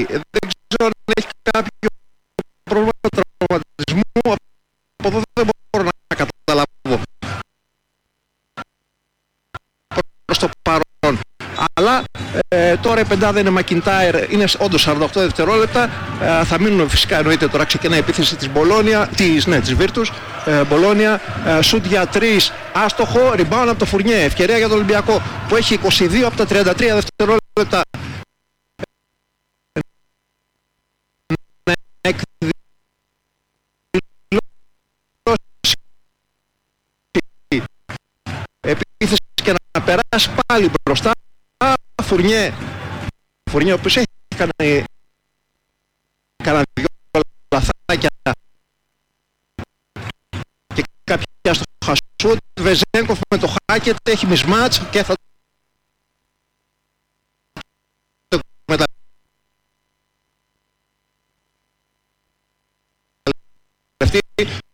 δεν ξέρω αν έχει κάποιο πρόβλημα τραυματισμού. Από εδώ δεν μπορώ να καταλάβω προς το παρόν. Αλλά τώρα η πεντάδα είναι McIntyre, είναι όντως 48 δευτερόλεπτα. Θα μείνουν φυσικά, εννοείται, τώρα ξεκινάει η επίθεση της Μπολόνια, της Virtus. Μπολόνια, σουτ για 3, άστοχο, rebound από το Φουρνιέ. Ευκαιρία για τον Ολυμπιακό που έχει 22 από τα 33 δευτερόλεπτα. Επίθεση και να περάσει πάλι μπροστά. Φουρνιέ, ο οποίος έχει κάνει δύο λαθάκια και κάποια στο χασούτ. Βεζένκοφ με το Χάκετ έχει mismatch και θα το εκμεταλλευτεί